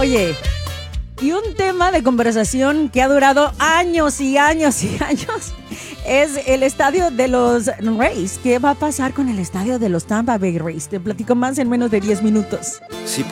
Oye, y un tema de conversación que ha durado años y años y años es el estadio de los Rays. ¿Qué va a pasar con el estadio de los Tampa Bay Rays? Te platico más en menos de 10 minutos. Si